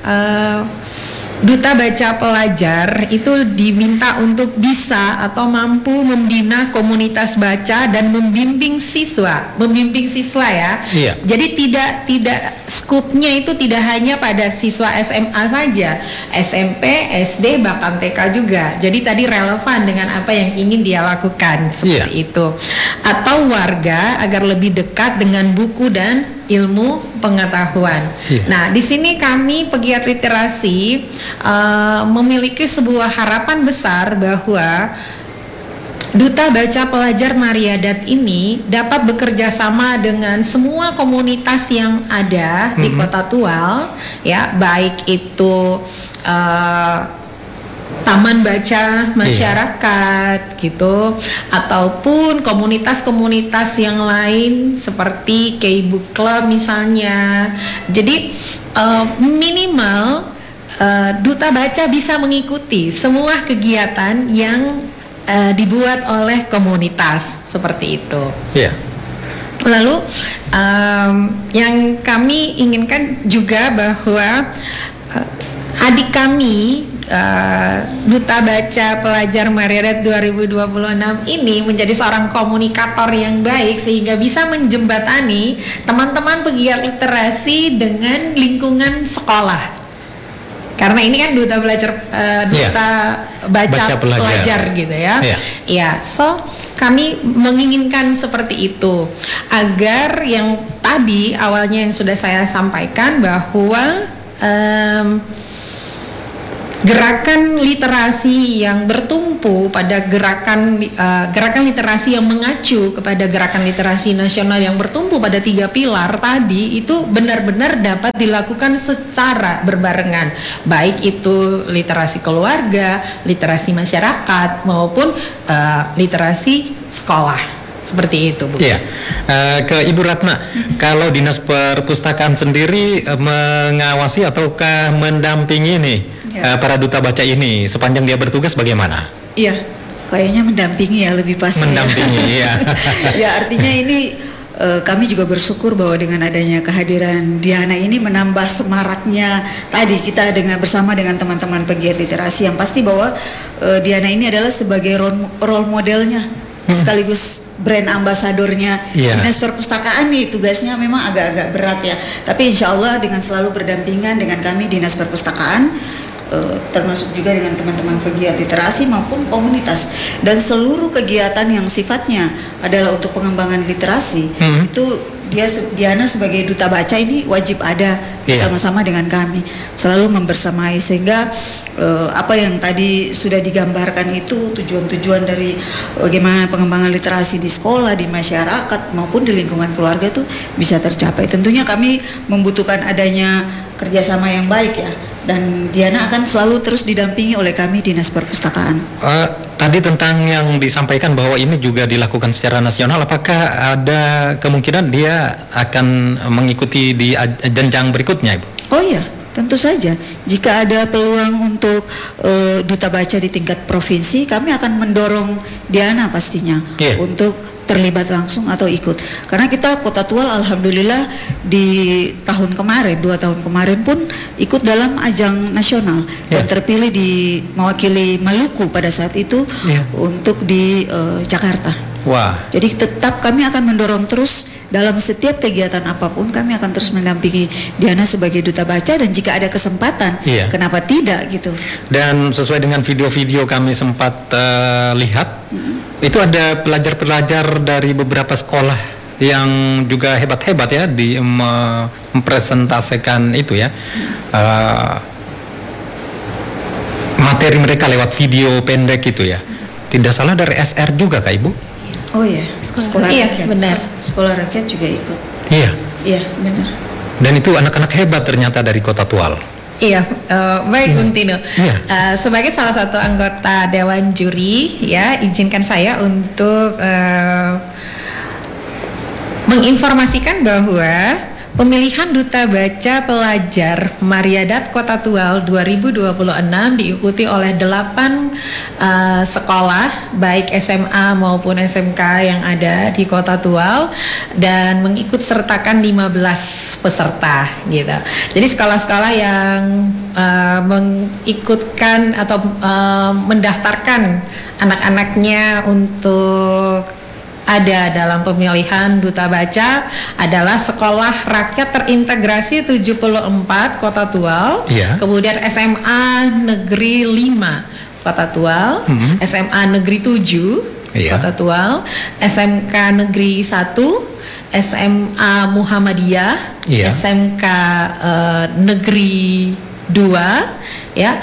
duta baca pelajar itu diminta untuk bisa atau mampu membina komunitas baca dan membimbing siswa ya. Iya. Jadi tidak skupnya itu tidak hanya pada siswa SMA saja, SMP, SD, bahkan TK juga. Jadi tadi relevan dengan apa yang ingin dia lakukan seperti itu. Atau warga agar lebih dekat dengan buku dan ilmu pengetahuan. Nah, di sini kami pegiat literasi memiliki sebuah harapan besar bahwa duta baca pelajar Mariadat ini dapat bekerja sama dengan semua komunitas yang ada di Kota Tual, ya, baik itu taman baca masyarakat gitu, ataupun komunitas-komunitas yang lain seperti K-Book Club misalnya. Jadi minimal duta baca bisa mengikuti semua kegiatan yang dibuat oleh komunitas seperti itu. Lalu yang kami inginkan juga bahwa adik kami duta baca pelajar Mariadat 2026 ini menjadi seorang komunikator yang baik sehingga bisa menjembatani teman-teman pegiat literasi dengan lingkungan sekolah. Karena ini kan duta belajar baca pelajar gitu ya. Ya, so kami menginginkan seperti itu agar yang tadi awalnya yang sudah saya sampaikan bahwa gerakan literasi yang bertumpu pada gerakan literasi yang mengacu kepada gerakan literasi nasional yang bertumpu pada 3 pilar tadi itu benar-benar dapat dilakukan secara berbarengan, baik itu literasi keluarga, literasi masyarakat maupun literasi sekolah. Seperti itu, Bu. Iya. Ke Ibu Ratna, kalau Dinas Perpustakaan sendiri mengawasi ataukah mendampingi nih para duta baca ini sepanjang dia bertugas bagaimana? Iya, kayaknya mendampingi ya lebih pasti. Mendampingi, ya. Ya, artinya ini kami juga bersyukur bahwa dengan adanya kehadiran Diana ini menambah semaraknya tadi kita bersama dengan teman-teman pegiat literasi yang pasti bahwa Diana ini adalah sebagai role modelnya sekaligus brand ambasadornya Dinas Perpustakaan nih. Tugasnya memang agak-agak berat ya, tapi insya Allah dengan selalu berdampingan dengan kami Dinas Perpustakaan, termasuk juga dengan teman-teman pegiat literasi maupun komunitas, dan seluruh kegiatan yang sifatnya adalah untuk pengembangan literasi itu Diana sebagai duta baca ini wajib ada bersama-sama dengan kami, selalu membersamai sehingga apa yang tadi sudah digambarkan itu tujuan-tujuan dari bagaimana pengembangan literasi di sekolah, di masyarakat maupun di lingkungan keluarga itu bisa tercapai. Tentunya kami membutuhkan adanya kerjasama yang baik ya, dan Diana akan selalu terus didampingi oleh kami Dinas Perpustakaan. Tadi tentang yang disampaikan bahwa ini juga dilakukan secara nasional, apakah ada kemungkinan dia akan mengikuti di jenjang berikutnya, Ibu? Oh iya, tentu saja jika ada peluang untuk duta baca di tingkat provinsi, kami akan mendorong Diana pastinya untuk terlibat langsung atau ikut. Karena kita Kota Tual alhamdulillah di tahun kemarin, 2 tahun kemarin pun ikut dalam ajang nasional dan terpilih di mewakili Maluku pada saat itu untuk di Jakarta. Wah. Jadi tetap kami akan mendorong terus dalam setiap kegiatan apapun, kami akan terus mendampingi Diana sebagai duta baca, dan jika ada kesempatan, kenapa tidak gitu. Dan sesuai dengan video-video kami sempat lihat, itu ada pelajar-pelajar dari beberapa sekolah yang juga hebat-hebat ya di mempresentasikan itu ya. Materi mereka lewat video pendek itu ya. Tidak salah dari SR juga Kak Ibu? Oh iya, sekolah rakyat. Benar. Sekolah rakyat juga ikut. Iya. Iya, benar. Dan itu anak-anak hebat ternyata dari Kota Tual. Iya, baik Bung Tino. Sebagai salah satu anggota Dewan Juri, ya izinkan saya untuk menginformasikan bahwa pemilihan Duta Baca Pelajar Mariadat Kota Tual 2026 diikuti oleh 8 sekolah baik SMA maupun SMK yang ada di Kota Tual, dan mengikut sertakan 15 peserta gitu. Jadi sekolah-sekolah yang mengikutkan atau mendaftarkan anak-anaknya untuk ada dalam pemilihan Duta Baca adalah Sekolah Rakyat Terintegrasi 74 Kota Tual, kemudian SMA Negeri 5 Kota Tual, SMA Negeri 7 Kota Tual, SMK Negeri 1, SMA Muhammadiyah, SMK Negeri 2 ya,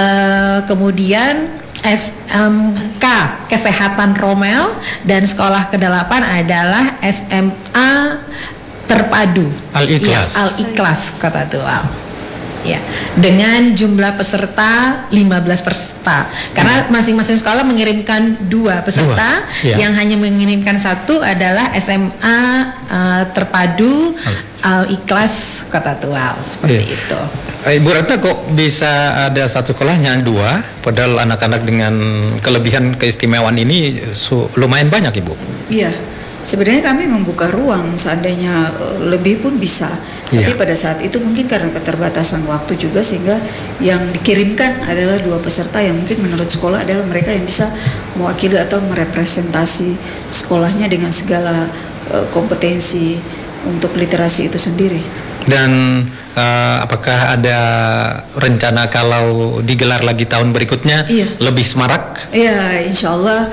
kemudian SMK Kesehatan Romel, dan sekolah ke-8 adalah SMA Terpadu Al-Ikhlas, Al-Ikhlas Kota Tual. Ya, dengan jumlah peserta 15 peserta. Karena masing-masing sekolah mengirimkan 2 peserta, yang hanya mengirimkan 1 adalah SMA Terpadu Al-Ikhlas Kota Tual, seperti itu. Ibu Ratna, kok bisa ada satu sekolahnya 2, padahal anak-anak dengan kelebihan keistimewaan ini lumayan banyak, Ibu? Iya, sebenarnya kami membuka ruang, seandainya lebih pun bisa. Tapi pada saat itu mungkin karena keterbatasan waktu juga, sehingga yang dikirimkan adalah 2 peserta yang mungkin menurut sekolah adalah mereka yang bisa mewakili atau merepresentasi sekolahnya dengan segala kompetensi untuk literasi itu sendiri. Dan apakah ada rencana kalau digelar lagi tahun berikutnya lebih semarak? Iya, insya Allah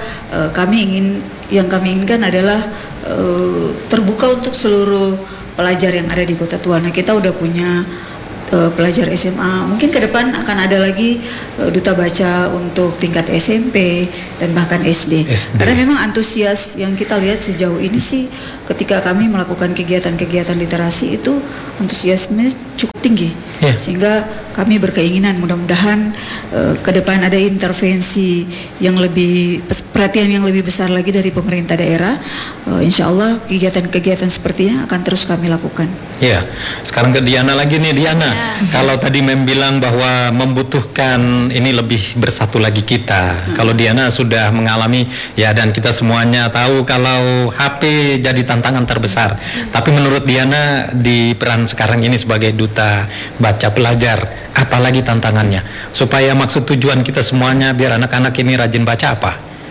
yang kami inginkan adalah terbuka untuk seluruh pelajar yang ada di Kota Tual. Nah, kita udah punya pelajar SMA, mungkin ke depan akan ada lagi duta baca untuk tingkat SMP dan bahkan SD. Karena memang antusias yang kita lihat sejauh ini sih, ketika kami melakukan kegiatan-kegiatan literasi itu antusiasme cukup tinggi, sehingga kami berkeinginan mudah-mudahan ke depan ada intervensi yang lebih, perhatian yang lebih besar lagi dari pemerintah daerah. Insya Allah kegiatan-kegiatan sepertinya akan terus kami lakukan. Ya, sekarang ke Diana lagi nih. Diana, kalau tadi bilang bahwa membutuhkan ini lebih bersatu lagi kita. Kalau Diana sudah mengalami dan kita semuanya tahu kalau HP jadi tantangan terbesar. Tapi menurut Diana di peran sekarang ini sebagai duta baca pelajar, apalagi tantangannya supaya maksud tujuan kita semuanya biar anak-anak ini rajin baca apa?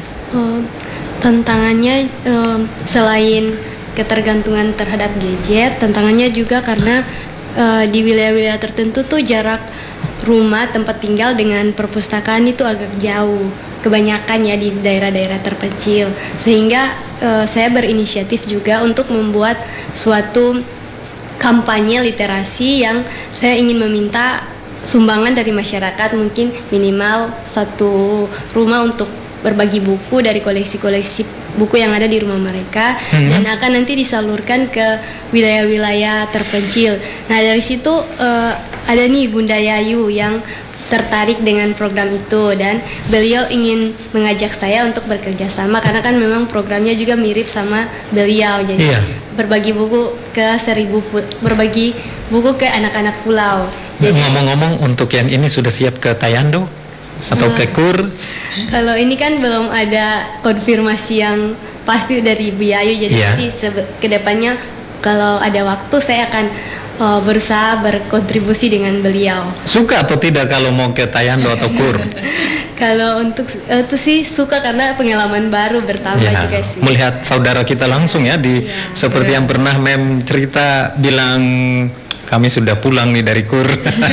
Tantangannya selain ketergantungan terhadap gadget, tantangannya juga karena di wilayah-wilayah tertentu tuh jarak rumah tempat tinggal dengan perpustakaan itu agak jauh, kebanyakan ya di daerah-daerah terpencil, sehingga saya berinisiatif juga untuk membuat suatu kampanye literasi yang saya ingin meminta sumbangan dari masyarakat, mungkin minimal 1 rumah untuk berbagi buku dari koleksi-koleksi buku yang ada di rumah mereka, dan akan nanti disalurkan ke wilayah-wilayah terpencil. Nah, dari situ ada nih Bunda Yayu yang tertarik dengan program itu, dan beliau ingin mengajak saya untuk bekerja sama karena kan memang programnya juga mirip sama beliau. Jadi berbagi buku ke berbagi buku ke anak-anak pulau Ngomong-ngomong, untuk yang ini sudah siap ke Tayando atau ke KUR? Kalau ini kan belum ada konfirmasi yang pasti dari Bu Yayu, jadi nanti kedepannya kalau ada waktu saya akan berusaha berkontribusi dengan beliau. Suka atau tidak kalau mau ke Tayando atau KUR? Kalau untuk itu sih suka karena pengalaman baru bertambah juga sih. Melihat saudara kita langsung ya seperti yang pernah Mem cerita bilang kami sudah pulang nih dari KUR.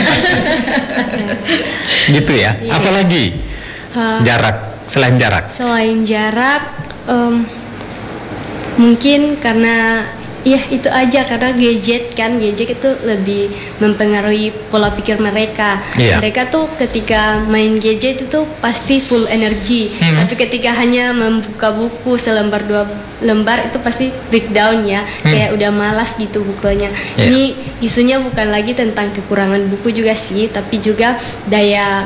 Gitu ya. Apalagi jarak, selain jarak? Selain jarak mungkin karena itu aja, karena gadget itu lebih mempengaruhi pola pikir mereka. Mereka tuh ketika main gadget itu pasti full energi, tapi ketika hanya membuka buku selembar 2 lembar itu pasti breakdown ya, kayak udah malas gitu bukanya. Ini isunya bukan lagi tentang kekurangan buku juga sih, tapi juga daya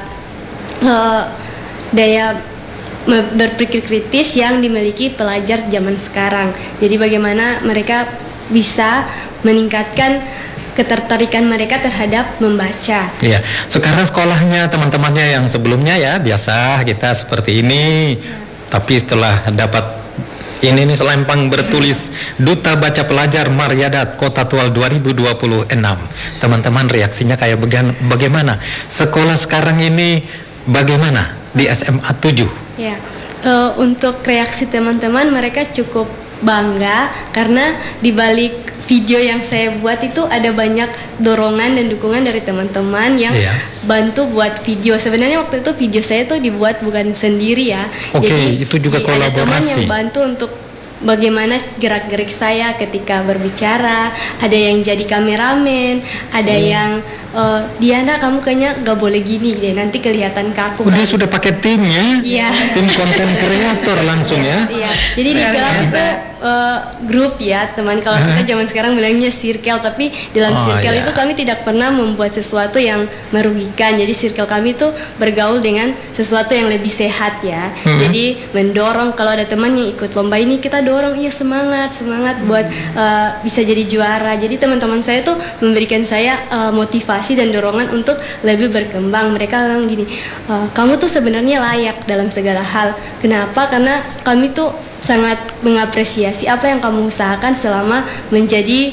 berpikir kritis yang dimiliki pelajar zaman sekarang. Jadi bagaimana mereka bisa meningkatkan ketertarikan mereka terhadap membaca. Iya, sekarang sekolahnya teman-temannya yang sebelumnya ya biasa kita seperti ini, tapi setelah dapat ini nih selempang bertulis Duta Baca Pelajar Maryadat Kota Tual 2026. Teman-teman reaksinya kayak bagaimana? Sekolah sekarang ini bagaimana di SMA 7? Ya, untuk reaksi teman-teman mereka cukup bangga karena di balik video yang saya buat itu ada banyak dorongan dan dukungan dari teman-teman yang bantu buat video. Sebenarnya waktu itu video saya tuh dibuat bukan sendiri ya. Jadi itu juga kolaborasi. Ada teman yang bantu untuk bagaimana gerak-gerik saya ketika berbicara. Ada yang jadi kameramen, ada yang Diana kamu kayaknya gak boleh gini deh, nanti kelihatan kaku. Dia sudah pakai tim ya? Tim konten kreator langsung ya? Iya. Jadi di kelas itu grup ya teman. Kalau kita zaman sekarang bilangnya circle, tapi dalam circle itu kami tidak pernah membuat sesuatu yang merugikan. Jadi circle kami tuh bergaul dengan sesuatu yang lebih sehat ya. Jadi mendorong, kalau ada teman yang ikut lomba ini kita dorong, semangat buat bisa jadi juara. Jadi teman-teman saya tuh memberikan saya motivasi dan dorongan untuk lebih berkembang. Mereka bilang gini, kamu tuh sebenarnya layak dalam segala hal. Kenapa? Karena kami tuh sangat mengapresiasi apa yang kamu usahakan selama menjadi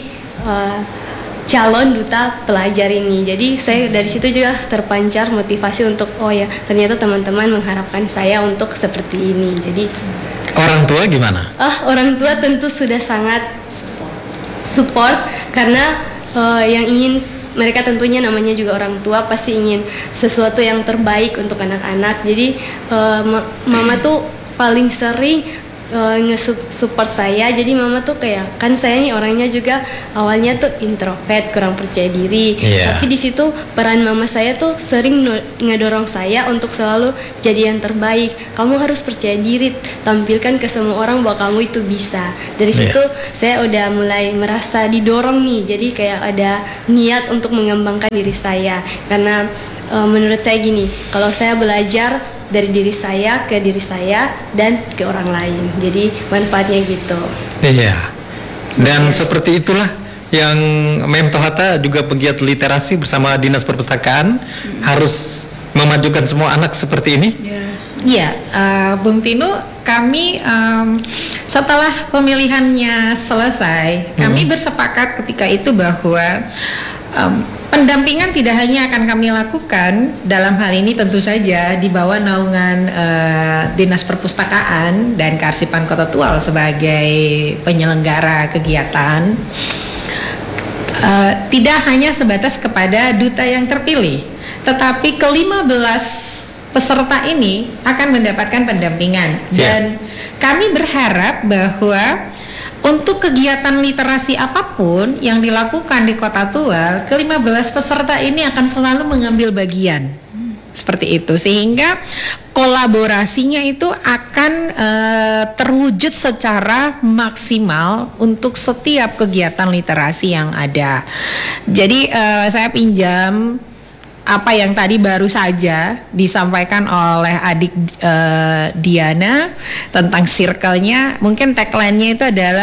calon duta pelajar ini. Jadi saya dari situ juga terpancar motivasi untuk ternyata teman-teman mengharapkan saya untuk seperti ini. Jadi orang tua gimana? Orang tua tentu sudah sangat support karena yang ingin mereka tentunya namanya juga orang tua pasti ingin sesuatu yang terbaik untuk anak-anak. Jadi mama tuh paling sering nge-support saya. Jadi mama tuh kayak, kan saya nih orangnya juga awalnya tuh introvert, kurang percaya diri. Tapi di situ peran mama saya tuh sering ngedorong saya untuk selalu jadi yang terbaik. Kamu harus percaya diri, tampilkan ke semua orang bahwa kamu itu bisa. Dari situ saya udah mulai merasa didorong nih. Jadi kayak ada niat untuk mengembangkan diri saya. Karena menurut saya gini, kalau saya belajar dari diri saya ke diri saya dan ke orang lain, jadi manfaatnya gitu. Iya. Dan seperti itulah yang Mem Tohata juga pegiat literasi bersama Dinas Perpustakaan harus memajukan semua anak seperti ini. Iya, Bung Tino, kami setelah pemilihannya selesai, kami bersepakat ketika itu bahwa pendampingan tidak hanya akan kami lakukan dalam hal ini tentu saja di bawah naungan Dinas Perpustakaan dan Kearsipan Kota Tual sebagai penyelenggara kegiatan, tidak hanya sebatas kepada duta yang terpilih, tetapi ke-15 peserta ini akan mendapatkan pendampingan. Dan kami berharap bahwa untuk kegiatan literasi apapun yang dilakukan di Kota Tual, ke-15 peserta ini akan selalu mengambil bagian. Seperti itu, sehingga kolaborasinya itu akan terwujud secara maksimal untuk setiap kegiatan literasi yang ada. Jadi saya pinjam apa yang tadi baru saja disampaikan oleh adik Diana tentang circle-nya. Mungkin tagline-nya itu adalah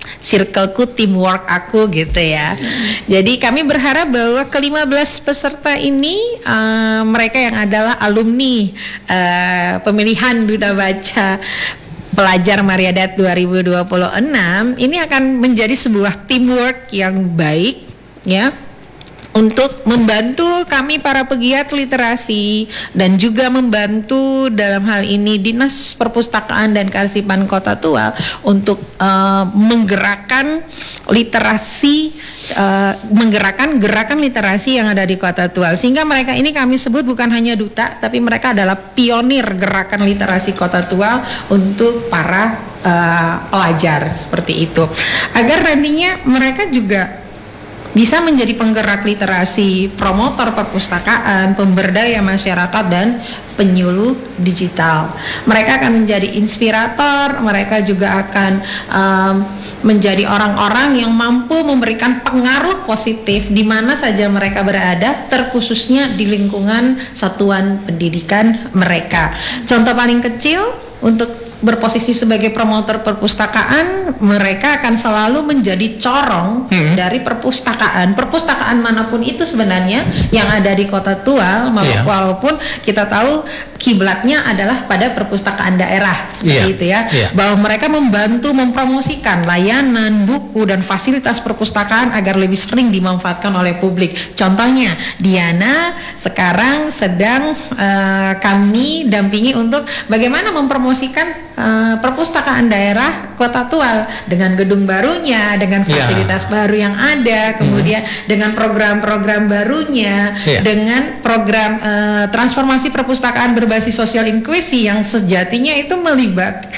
circleku, teamwork aku gitu ya. Jadi kami berharap bahwa ke-15 peserta ini mereka yang adalah alumni pemilihan Duta Baca Pelajar Mariadat 2026 ini akan menjadi sebuah teamwork yang baik ya, untuk membantu kami para pegiat literasi dan juga membantu dalam hal ini Dinas Perpustakaan dan Kearsipan Kota Tual untuk menggerakkan literasi, menggerakkan gerakan literasi yang ada di Kota Tual, sehingga mereka ini kami sebut bukan hanya duta, tapi mereka adalah pionir gerakan literasi Kota Tual untuk para pelajar seperti itu, agar nantinya mereka juga bisa menjadi penggerak literasi, promotor perpustakaan, pemberdaya masyarakat, dan penyuluh digital. Mereka akan menjadi inspirator, mereka juga akan menjadi orang-orang yang mampu memberikan pengaruh positif di mana saja mereka berada, terkhususnya di lingkungan satuan pendidikan mereka. Contoh paling kecil untuk berposisi sebagai promotor perpustakaan, mereka akan selalu menjadi corong dari perpustakaan manapun itu sebenarnya yang ada di Kota Tual, walaupun kita tahu kiblatnya adalah pada perpustakaan daerah seperti itu ya, bahwa mereka membantu mempromosikan layanan, buku, dan fasilitas perpustakaan agar lebih sering dimanfaatkan oleh publik. Contohnya Diana sekarang sedang kami dampingi untuk bagaimana mempromosikan perpustakaan daerah Kota Tual dengan gedung barunya, dengan fasilitas baru yang ada, kemudian dengan program-program barunya, dengan program transformasi perpustakaan berbasis sosial inklusi yang sejatinya itu melibat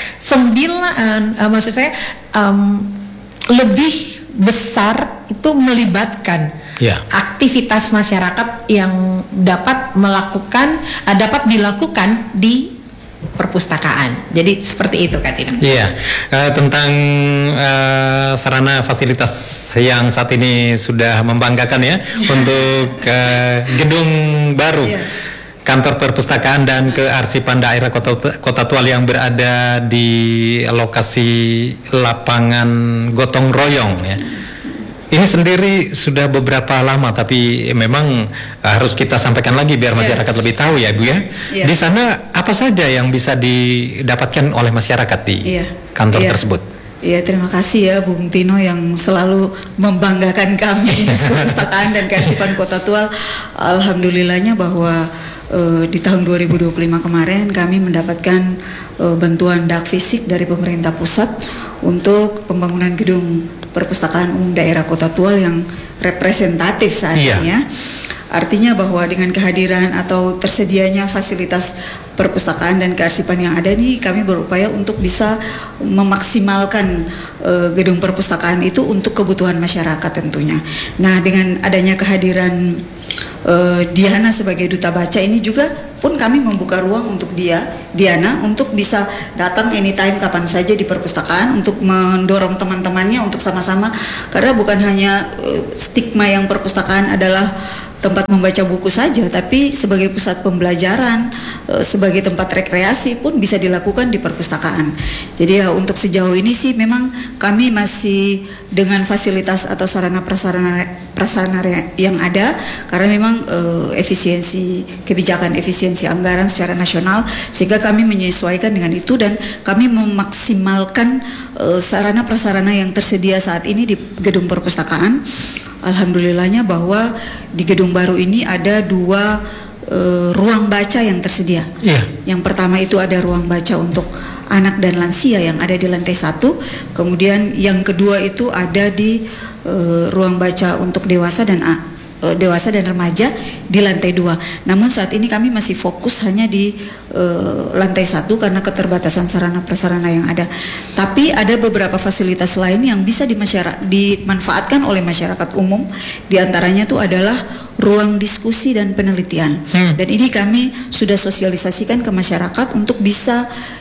maksud saya lebih besar, itu melibatkan aktivitas masyarakat yang dapat dilakukan di perpustakaan. Jadi seperti itu Kak Tina. Tentang sarana fasilitas yang saat ini sudah membanggakan ya untuk gedung baru kantor perpustakaan dan kearsipan daerah Kota Tual yang berada di lokasi lapangan gotong royong ya. Ini sendiri sudah beberapa lama, tapi memang harus kita sampaikan lagi biar masyarakat lebih tahu ya Bu ya. Di sana apa saja yang bisa didapatkan oleh masyarakat di kantor tersebut? Terima kasih ya Bung Tino yang selalu membanggakan kami Dinas Perpustakaan dan Kearsipan Kota Tual. Alhamdulillahnya bahwa di tahun 2025 kemarin kami mendapatkan bantuan dak fisik dari pemerintah pusat untuk pembangunan gedung perpustakaan umum daerah Kota Tual yang representatif saat ini ya. Artinya bahwa dengan kehadiran atau tersedianya fasilitas perpustakaan dan kearsipan yang ada nih, kami berupaya untuk bisa memaksimalkan gedung perpustakaan itu untuk kebutuhan masyarakat tentunya. Nah, dengan adanya kehadiran Diana sebagai duta baca ini juga pun kami membuka ruang untuk Diana untuk bisa datang anytime kapan saja di perpustakaan untuk mendorong teman-temannya untuk sama-sama, karena bukan hanya stigma yang perpustakaan adalah tempat membaca buku saja, tapi sebagai pusat pembelajaran, sebagai tempat rekreasi pun bisa dilakukan di perpustakaan. Jadi ya untuk sejauh ini sih memang kami masih dengan fasilitas atau sarana prasarana yang ada, karena memang kebijakan efisiensi anggaran secara nasional, sehingga kami menyesuaikan dengan itu dan kami memaksimalkan sarana prasarana yang tersedia saat ini di gedung perpustakaan. Alhamdulillahnya bahwa di gedung baru ini ada 2 ruang baca yang tersedia. Yang pertama itu ada ruang baca untuk anak dan lansia yang ada di lantai 1. Kemudian yang kedua itu ada di ruang baca untuk dewasa dan remaja di lantai 2. Namun saat ini kami masih fokus hanya di lantai 1 karena keterbatasan sarana prasarana yang ada. Tapi ada beberapa fasilitas lain yang bisa dimanfaatkan oleh masyarakat umum. Di antaranya itu adalah ruang diskusi dan penelitian. Dan ini kami sudah sosialisasikan ke masyarakat untuk bisa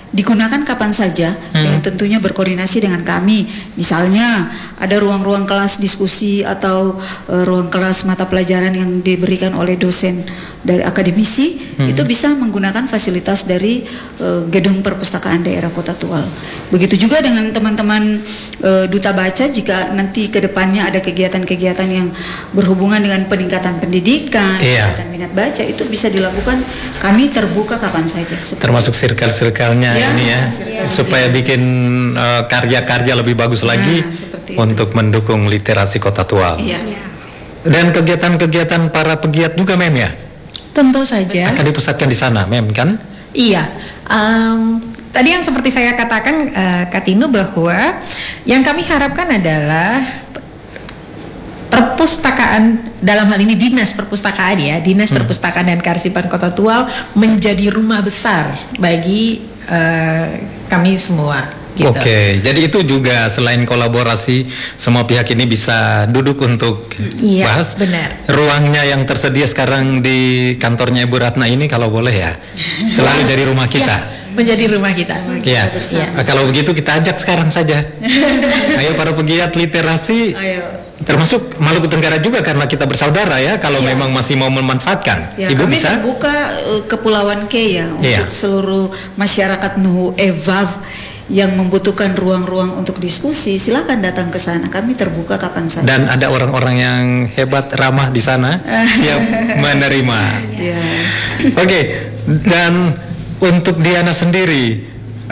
digunakan kapan saja, dengan tentunya berkoordinasi dengan kami. Misalnya ada ruang-ruang kelas diskusi atau ruang kelas mata pelajaran yang diberikan oleh dosen dari akademisi, itu bisa menggunakan fasilitas dari gedung perpustakaan daerah Kota Tual. Begitu juga dengan teman-teman Duta Baca, jika nanti ke depannya ada kegiatan-kegiatan yang berhubungan dengan peningkatan pendidikan, peningkatan minat baca, itu bisa dilakukan, kami terbuka kapan saja. Termasuk circle-circle-nya ini ya, supaya bikin karya-karya lebih bagus lagi untuk mendukung literasi Kota Tual. Dan kegiatan-kegiatan para pegiat juga, Mem, ya? Tentu saja. Akan dipusatkan di sana, Mem, kan? Iya. Tadi yang seperti saya katakan, Kak Tino, bahwa yang kami harapkan adalah perpustakaan, dalam hal ini Dinas Perpustakaan ya, Dinas Perpustakaan dan Kearsipan Kota Tual menjadi rumah besar bagi kami semua. Gitu. Oke, jadi itu juga selain kolaborasi, semua pihak ini bisa duduk untuk bahas. Benar. Ruangnya yang tersedia sekarang di kantornya Ibu Ratna ini, kalau boleh ya, selalu dari rumah kita. Menjadi rumah kita. Ya. Kalau begitu kita ajak sekarang saja. Ayo para pegiat literasi. Termasuk Maluku Tenggara juga, karena kita bersaudara ya. Kalau memang masih mau memanfaatkan, Ibu kami bisa. Kami terbuka Kepulauan K ya untuk seluruh masyarakat Nuhu Evav yang membutuhkan ruang-ruang untuk diskusi, silakan datang ke sana. Kami terbuka kapan saja. Dan ada orang-orang yang hebat, ramah di sana, siap menerima. Oke, dan untuk Diana sendiri,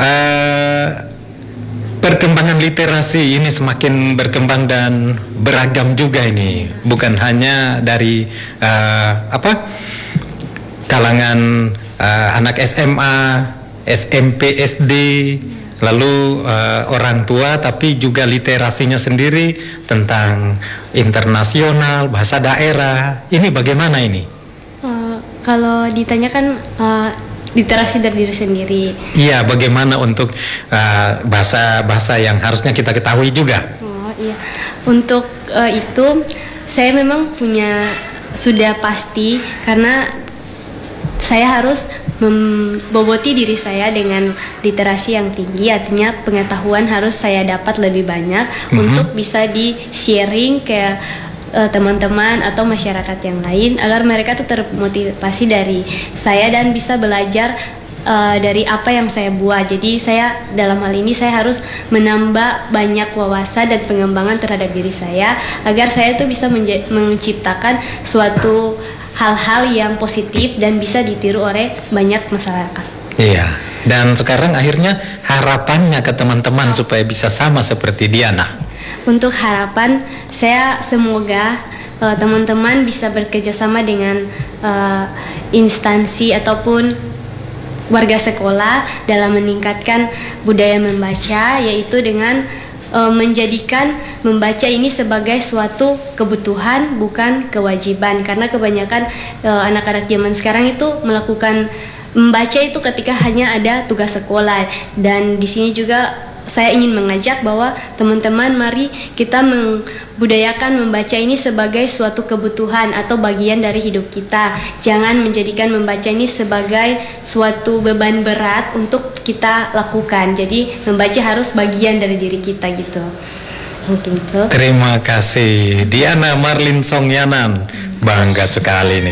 perkembangan literasi ini semakin berkembang dan beragam juga ini, bukan hanya dari kalangan anak SMA, SMP, SD, lalu orang tua, tapi juga literasinya sendiri tentang internasional, bahasa daerah. Ini bagaimana ini? Kalau ditanyakan literasi dari diri sendiri. Iya, bagaimana untuk bahasa-bahasa yang harusnya kita ketahui juga? Untuk itu saya memang sudah pasti, karena saya harus memboboti diri saya dengan literasi yang tinggi, artinya pengetahuan harus saya dapat lebih banyak untuk bisa di-sharing ke teman-teman atau masyarakat yang lain, agar mereka tuh termotivasi dari saya dan bisa belajar dari apa yang saya buat. Jadi saya dalam hal ini saya harus menambah banyak wawasan dan pengembangan terhadap diri saya, agar saya tuh bisa menciptakan suatu hal-hal yang positif dan bisa ditiru oleh banyak masyarakat. Iya. Dan sekarang akhirnya harapannya ke teman-teman supaya bisa sama seperti Diana. Untuk harapan saya, semoga teman-teman bisa bekerja sama dengan instansi ataupun warga sekolah dalam meningkatkan budaya membaca, yaitu dengan menjadikan membaca ini sebagai suatu kebutuhan, bukan kewajiban. Karena kebanyakan anak-anak zaman sekarang itu melakukan membaca itu ketika hanya ada tugas sekolah. Dan di sini juga saya ingin mengajak bahwa teman-teman, mari kita membudayakan membaca ini sebagai suatu kebutuhan atau bagian dari hidup kita. Jangan menjadikan membaca ini sebagai suatu beban berat untuk kita lakukan. Jadi membaca harus bagian dari diri kita gitu. Mungkin itu. Terima kasih Diana Marlin Songyanan, bangga sekali nih.